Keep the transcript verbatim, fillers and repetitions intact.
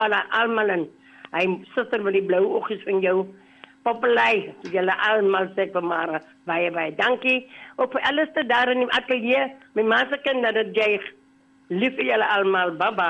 Alla almal en hy sitter met die blou oogies van jou. Populei, julle almal sê vir Mara, baie baie dankie. Ook vir alles te daar in die atelier, my ma se kinders, dat jy lief vir julle almal, bye bye.